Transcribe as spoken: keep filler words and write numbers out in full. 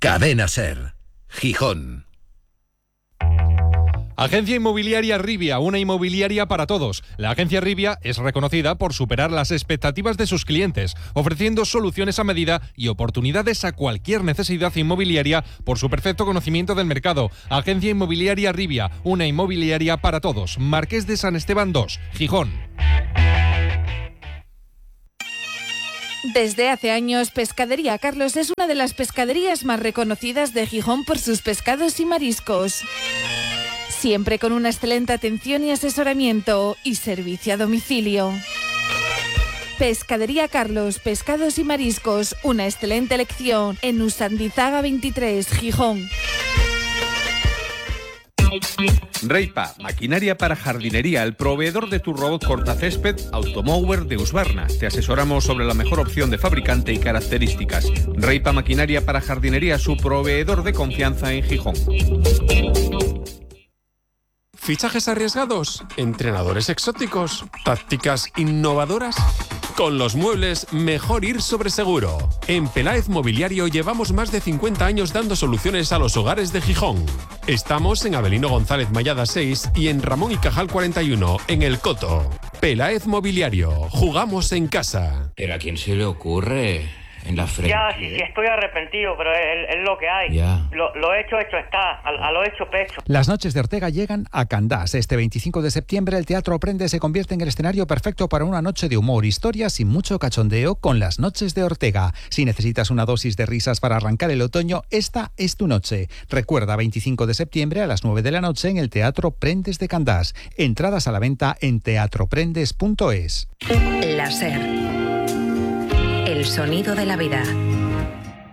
Cadena SER, Gijón. Agencia Inmobiliaria Rivia, una inmobiliaria para todos. La agencia Rivia es reconocida por superar las expectativas de sus clientes, ofreciendo soluciones a medida y oportunidades a cualquier necesidad inmobiliaria por su perfecto conocimiento del mercado. Agencia Inmobiliaria Rivia, una inmobiliaria para todos. Marqués de San Esteban dos, Gijón. Desde hace años, Pescadería Carlos es una de las pescaderías más reconocidas de Gijón por sus pescados y mariscos. Siempre con una excelente atención y asesoramiento y servicio a domicilio. Pescadería Carlos, pescados y mariscos, una excelente elección en Usandizaga veintitrés, Gijón. Reipa, maquinaria para jardinería, el proveedor de tu robot cortacésped Automower de Usbarna. Te asesoramos sobre la mejor opción de fabricante y características. Reipa, maquinaria para jardinería, su proveedor de confianza en Gijón. ¿Fichajes arriesgados? ¿Entrenadores exóticos? ¿Tácticas innovadoras? Con los muebles, mejor ir sobre seguro. En Peláez Mobiliario llevamos más de cincuenta años dando soluciones a los hogares de Gijón. Estamos en Avelino González Mayada seis y en Ramón y Cajal cuarenta y uno, en El Coto. Peláez Mobiliario, jugamos en casa. ¿Pero a quién se le ocurre? En la frente. Ya, sí, sí, estoy arrepentido, pero es, es lo que hay. Ya. Lo, lo hecho, hecho está. A, a lo hecho, pecho. Las noches de Ortega llegan a Candás. Este veinticinco de septiembre el Teatro Prende se convierte en el escenario perfecto para una noche de humor, historias y mucho cachondeo con las noches de Ortega. Si necesitas una dosis de risas para arrancar el otoño, esta es tu noche. Recuerda, veinticinco de septiembre a las nueve de la noche en el Teatro Prendes de Candás. Entradas a la venta en teatro prendes punto es. La SER. El sonido de la vida.